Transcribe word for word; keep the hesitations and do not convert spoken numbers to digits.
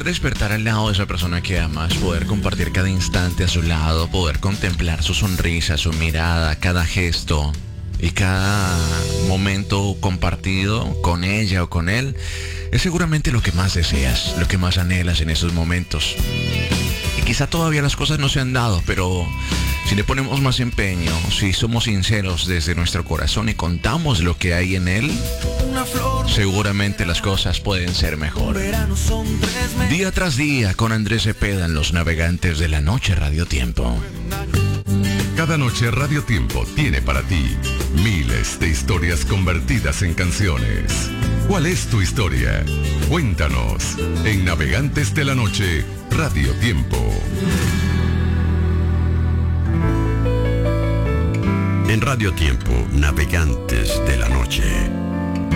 despertar al lado de esa persona que amas, poder compartir cada instante a su lado, poder contemplar su sonrisa, su mirada, cada gesto y cada momento compartido con ella o con él, es seguramente lo que más deseas, lo que más anhelas en esos momentos. Y quizá todavía las cosas no se han dado, pero si le ponemos más empeño, si somos sinceros desde nuestro corazón y contamos lo que hay en él, seguramente las cosas pueden ser mejor. Día tras día con Andrés Cepeda en Los Navegantes de la Noche Radio Tiempo. Cada noche Radio Tiempo tiene para ti miles de historias convertidas en canciones. ¿Cuál es tu historia? Cuéntanos en Navegantes de la Noche Radio Tiempo. En Radio Tiempo, Navegantes de la Noche.